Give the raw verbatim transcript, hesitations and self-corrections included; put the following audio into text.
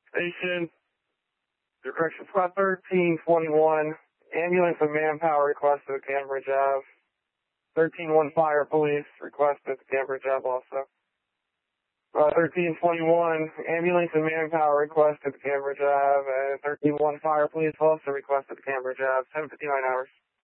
Station, direction squad thirteen twenty-one, ambulance and manpower requested at Cambridge Ave. thirteen one Fire Police requested at Cambridge Ave also. Uh, thirteen twenty-one, ambulance and manpower requested at Cambridge Ave. Uh, thirteen one Fire Police also requested at Cambridge Ave. seven fifty-nine hours.